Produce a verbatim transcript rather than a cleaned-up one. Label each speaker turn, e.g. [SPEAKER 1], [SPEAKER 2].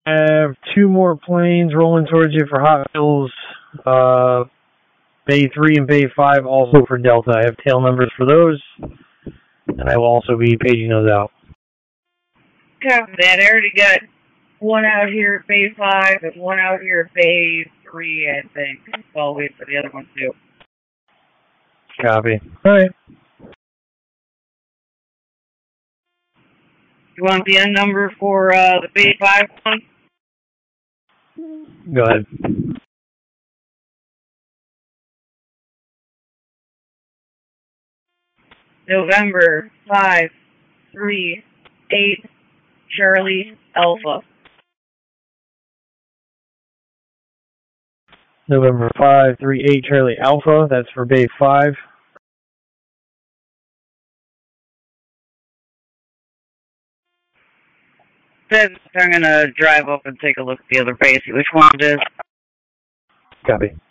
[SPEAKER 1] have two more planes rolling towards you for Hot Wheels. Uh, Bay three and Bay five also for Delta. I have tail numbers for those, and I will also be paging those out.
[SPEAKER 2] Copy that. I already got one out here at Bay five and one out here at Bay three, I think. So I'll wait for the other one, too.
[SPEAKER 1] Copy. All right.
[SPEAKER 2] You want the end number for uh, the Bay five one?
[SPEAKER 1] Go ahead.
[SPEAKER 2] November five three eight Charlie Alpha.
[SPEAKER 1] November five three eight Charlie Alpha. That's for Bay five.
[SPEAKER 2] Then I'm going to drive up and take a look at the other bay, see which one it is.
[SPEAKER 1] Copy.